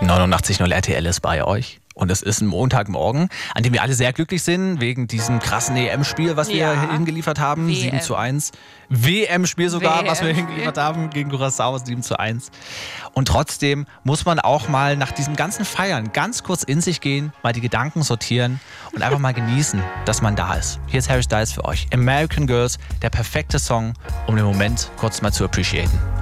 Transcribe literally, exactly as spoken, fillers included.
neunundachtzig Komma null R T L ist bei euch. Und es ist ein Montagmorgen, an dem wir alle sehr glücklich sind, wegen diesem krassen E M-Spiel, was wir Ja. hingeliefert haben. W M. sieben zu eins. W M-Spiel sogar, was wir W M-Spiel. hingeliefert haben, gegen Curaçao sieben zu eins. Und trotzdem muss man auch mal nach diesem ganzen Feiern ganz kurz in sich gehen, mal die Gedanken sortieren und einfach mal genießen, dass man da ist. Hier ist Harry Styles für euch. American Girls, der perfekte Song, um den Moment kurz mal zu appreciaten.